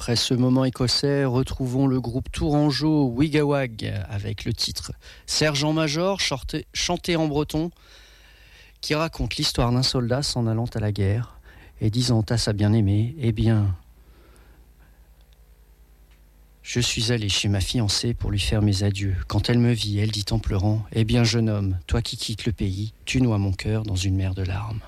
Après ce moment écossais, retrouvons le groupe tourangeau Wigawag avec le titre Sergent-Major, chanté en breton, qui raconte l'histoire d'un soldat s'en allant à la guerre et disant à sa bien-aimée « Eh bien, je suis allé chez ma fiancée pour lui faire mes adieux. Quand elle me vit, elle dit en pleurant « Eh bien, jeune homme, toi qui quittes le pays, tu noies mon cœur dans une mer de larmes. »